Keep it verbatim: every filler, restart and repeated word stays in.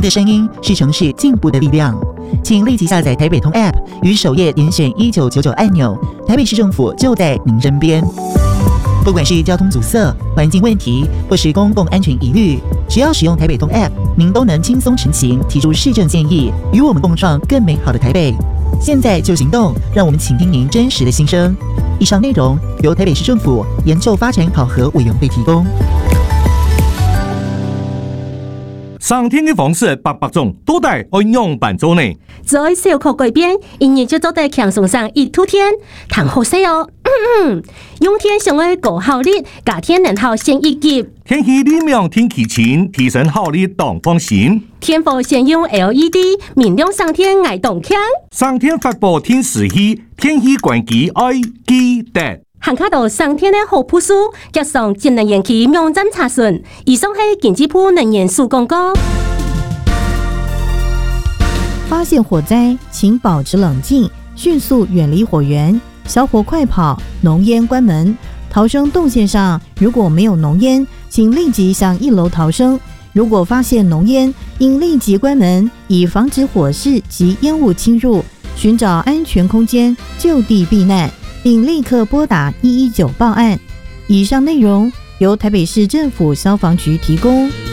的声音是城市进步的力量，请立即下载台北通 App， 于首页点选一九九九按钮，台北市政府就在您身边。不管是交通阻塞、环境问题，或是公共安全疑虑，只要使用台北通 App， 您都能轻松陈情，提出市政建议，与我们共创更美好的台北。现在就行动，让我们倾听您真实的心声。以上内容由台北市政府研究发展考核委员会提供。 上天的方式八百种，都带按样办做呢。 在小可改变，音乐就做在强送上一突天，谈好势哦。用天上的高效率，夏天能好先一级。 天气里面天气晴，提升效率当放心。 天府先用 L E D， 明亮上天爱动强。 上天发布天时气，天气关机爱记得。 行卡到上天的好朴素，加上节能延期秒针查询。以上是经济部能源署广告。 发现火灾，请保持冷静，迅速远离火源，小火快跑，浓烟关门。逃生动线上如果没有浓烟，请立即向一楼逃生。如果发现浓烟，应立即关门，以防止火势及烟雾侵入，寻找安全空间就地避难，并立刻拨打一一九报案。以上内容由台北市政府消防局提供。